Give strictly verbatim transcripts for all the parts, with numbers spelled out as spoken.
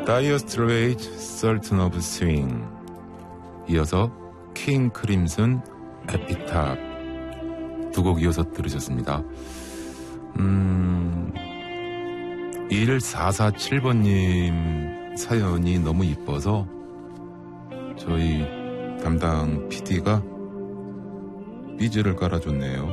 Dire Straits, Sultan of Swing. 이어서 킹 크림슨, 에피탑. 두 곡 이어서 들으셨습니다. 음, 일사사칠 번님 사연이 너무 이뻐서 저희 담당 피디가 삐즈를 깔아줬네요.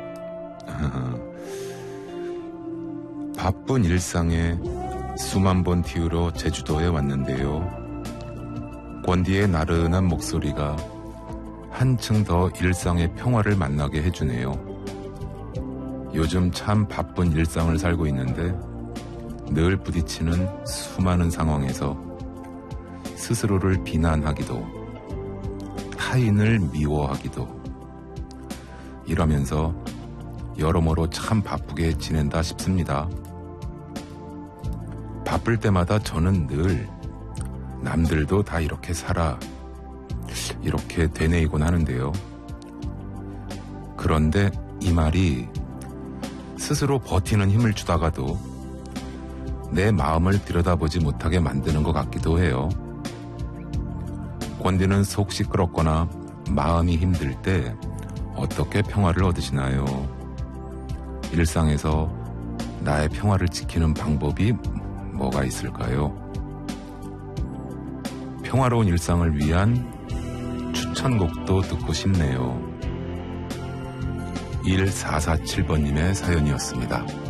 바쁜 일상에 수만 번 튀우러 제주도에 왔는데요. 권디의 나른한 목소리가 한층 더 일상의 평화를 만나게 해주네요. 요즘 참 바쁜 일상을 살고 있는데 늘 부딪히는 수많은 상황에서 스스로를 비난하기도 타인을 미워하기도 이러면서 여러모로 참 바쁘게 지낸다 싶습니다. 바쁠 때마다 저는 늘 남들도 다 이렇게 살아 이렇게 되뇌이곤 하는데요. 그런데 이 말이 스스로 버티는 힘을 주다가도 내 마음을 들여다보지 못하게 만드는 것 같기도 해요. 권디는 속 시끄럽거나 마음이 힘들 때 어떻게 평화를 얻으시나요? 일상에서 나의 평화를 지키는 방법이 뭐가 있을까요? 평화로운 일상을 위한 추천곡도 듣고 싶네요. 일사사칠 번님의 사연이었습니다.